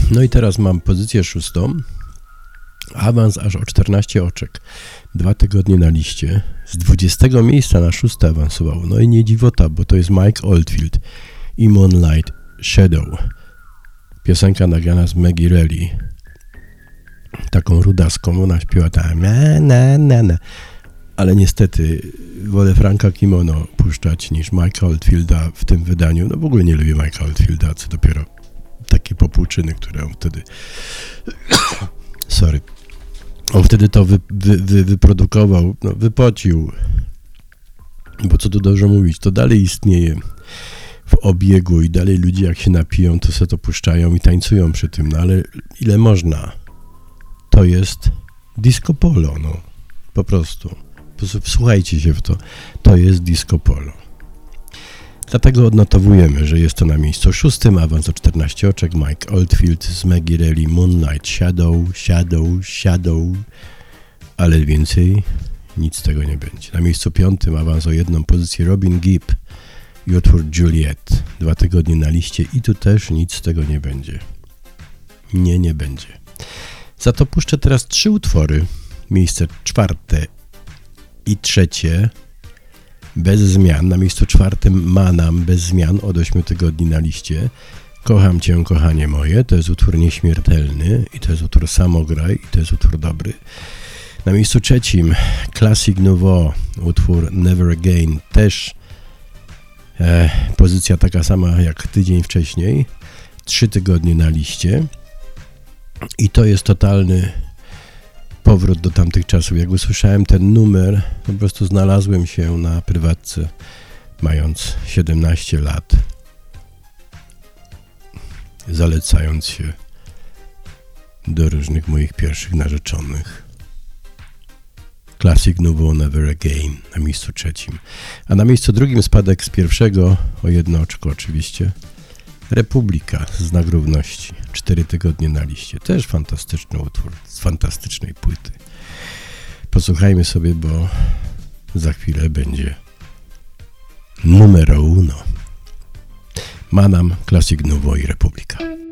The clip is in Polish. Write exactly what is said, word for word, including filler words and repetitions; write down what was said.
No i teraz mam pozycję szóstą. Awans aż o czternaście oczek. Dwa tygodnie na liście. Z dwudziestego miejsca na szóste awansował. No i nie dziwota, bo to jest Mike Oldfield i Moonlight Shadow. Piosenka nagrana z Maggie Reilly. Taką rudaską. Ona śpiewa tam na na na na. Ale niestety wolę Franka Kimono puszczać niż Mike'a Oldfielda w tym wydaniu. No w ogóle nie lubię Mike'a Oldfielda, co dopiero takie popłuczyny, które on wtedy... Sorry. On wtedy to wy, wy, wy, wyprodukował, no, wypocił. Bo co tu dużo mówić, to dalej istnieje w obiegu i dalej ludzie jak się napiją, to se to puszczają i tańcują przy tym. No ale ile można? To jest disco polo, no. Po prostu. Wsłuchajcie się w to. To jest disco polo. Dlatego odnotowujemy, że jest to na miejscu szóstym, awans o czternaście oczek, Mike Oldfield z Maggie Reilly, Moonlight Shadow, Shadow, Shadow, ale więcej nic z tego nie będzie. Na miejscu piątym, awans o jedną pozycję, Robin Gibb i utwór Juliet. Dwa tygodnie na liście i tu też nic z tego nie będzie. Nie, nie będzie. Za to puszczę teraz trzy utwory. Miejsce czwarte i trzecie bez zmian. Na miejscu czwartym Manam bez zmian od ośmiu tygodni na liście. Kocham Cię, kochanie moje. To jest utwór nieśmiertelny i to jest utwór Samograj i to jest utwór dobry. Na miejscu trzecim Classic Nouveau, utwór Never Again. Też e, pozycja taka sama jak tydzień wcześniej. Trzy tygodnie na liście. I to jest totalny powrót do tamtych czasów. Jak usłyszałem ten numer, po prostu znalazłem się na prywatce, mając siedemnaście lat, zalecając się do różnych moich pierwszych narzeczonych. Classic Nouveau Never Again na miejscu trzecim. A na miejscu drugim spadek z pierwszego, o jedno oczko oczywiście, Republika, Znak Równości. Cztery tygodnie na liście. Też fantastyczny utwór z fantastycznej płyty. Posłuchajmy sobie, bo za chwilę będzie numero uno. Manam, Classic Nouveau i Republika.